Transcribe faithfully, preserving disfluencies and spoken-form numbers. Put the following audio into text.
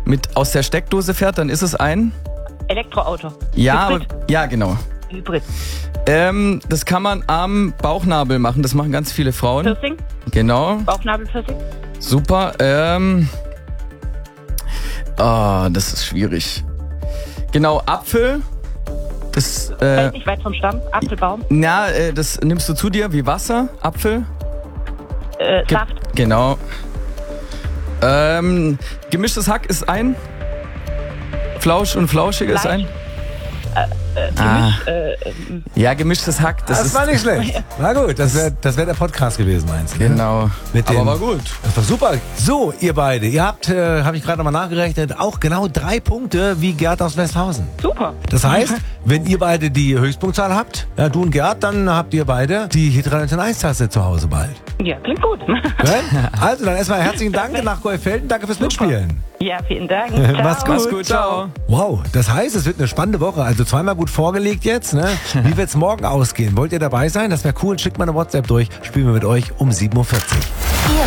mit aus der Steckdose fährt, dann ist es ein... Elektroauto. Ja, Hybrid. aber, ja, genau. Hybrid. Ähm, das kann man am Bauchnabel machen, das machen ganz viele Frauen. Piercing. Genau, Bauchnabelpiercing. super. Ähm, ah, das ist schwierig. Genau, Apfel. Das, äh, Fällt nicht weit vom Stamm. Apfelbaum. na, äh, das nimmst du zu dir wie Wasser, Apfel. Äh, Ge- Saft. Genau. Ähm, gemischtes Hack ist ein. Flausch und Flauschig ist ein. Ah. Äh, Ja, gemischtes Hack. Das, Das, ist war nicht schlecht. Na gut, das wäre das wär der Podcast gewesen, meinst du? ne? Genau. Mit Aber dem- war gut. Das war super. So, ihr beide, ihr habt, äh, habe ich gerade nochmal nachgerechnet, auch genau drei Punkte wie Gerd aus Westhausen. super. Das heißt, wenn ihr beide die Höchstpunktzahl habt, ja, du und Gerd, dann habt ihr beide die Hitradio eins Taste zu Hause bald. Ja, klingt gut. Gut? Also, dann erstmal herzlichen Dank nach Goldfelden. Danke fürs Mitspielen. Ja, vielen Dank. Ciao. Mach's gut. Mach's gut, ciao. Wow, das heißt, es wird eine spannende Woche. Also zweimal gut vorgelegt jetzt. Ne? Wie wird's morgen ausgehen? Wollt ihr dabei sein? Das wäre cool. Schickt mal eine WhatsApp durch. Spielen wir mit euch um sieben Uhr vierzig.